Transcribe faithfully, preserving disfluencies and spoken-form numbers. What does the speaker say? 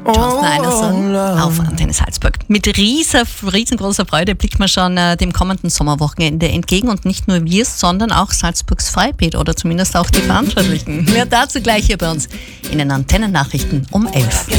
Charles Anderson auf Antenne Salzburg. Mit rieser, riesengroßer Freude blickt man schon äh, dem kommenden Sommerwochenende entgegen und nicht nur wir, sondern auch Salzburgs Freibiet oder zumindest auch die Verantwortlichen. Mehr dazu gleich hier bei uns in den Antennennachrichten um elf.